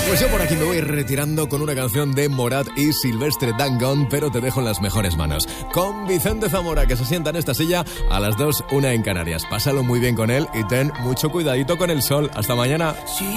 Pues yo por aquí me voy retirando con una canción de Morat y Silvestre Dangond, pero te dejo en las mejores manos. Con Vicente Zamora, que se sienta en esta silla a las 2, 1 en Canarias. Pásalo muy bien con él y ten mucho cuidadito con el sol. Hasta mañana.